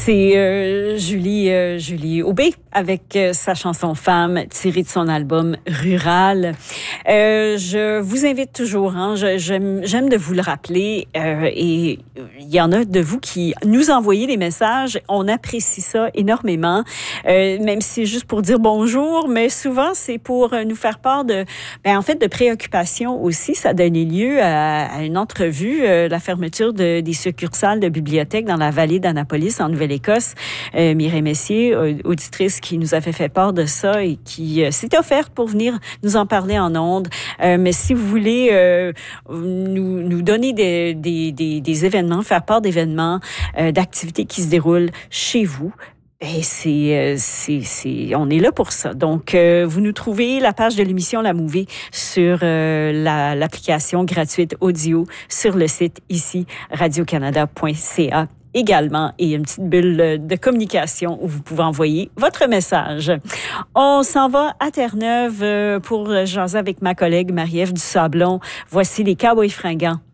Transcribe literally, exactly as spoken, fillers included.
C'est euh, Julie euh, Julie Aubé avec euh, sa chanson Femme tirée de son album Rural. Euh, je vous invite toujours, hein, je, j'aime, j'aime de vous le rappeler euh, et il y en a de vous qui nous envoyez des messages. On apprécie ça énormément, euh, même si c'est juste pour dire bonjour, mais souvent c'est pour nous faire part de, ben, en fait, de préoccupations aussi. Ça a donné lieu à, à une entrevue, euh, la fermeture de, des succursales de bibliothèques dans la vallée d'Annapolis en Nouvelle-Écosse. Euh, Mireille Messier, auditrice, qui nous a fait, fait part de ça et qui euh, s'est offerte pour venir nous en parler en ondes. Euh, mais si vous voulez euh, nous, nous donner des, des, des, des événements, faire part d'événements, euh, d'activités qui se déroulent chez vous, et c'est, c'est, c'est, on est là pour ça. Donc, euh, vous nous trouvez la page de l'émission La Mouvée sur euh, la, l'application gratuite audio sur le site ici, radio canada point c a également, et une petite bulle de communication où vous pouvez envoyer votre message. On s'en va à Terre-Neuve pour jaser avec ma collègue Marie-Ève Dusablon. Voici les Cowboys fringants.